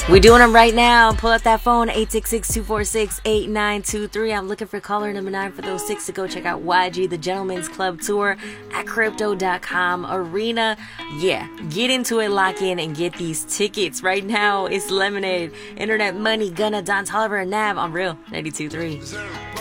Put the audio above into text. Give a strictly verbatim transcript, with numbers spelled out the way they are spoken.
We're doing them right now. Pull up that phone, eight six six, two four six, eight nine two three. I'm looking for caller number nine for those six to go check out Y G, the Gentleman's Club Tour at Crypto dot com Arena. Yeah, get into it, lock in, and get these tickets. Right now, it's Lemonade, Internet Money, Gunna, Don Toliver, and Nav on Real ninety-two point three.